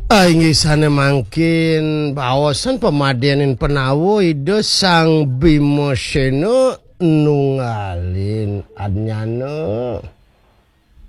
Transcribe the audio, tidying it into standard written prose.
Inggih sana mangkin baosan pemadenin penawo ide sang Bimo Seno nunggalin adnyana